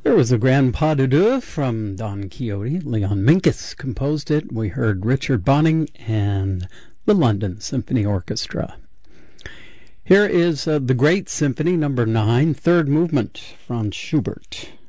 There was a grand pas de deux from Don Quixote. Leon Minkus composed it. We heard Richard Bonning and the London Symphony Orchestra. Here is the Great Symphony, number 9, third movement, Franz Schubert.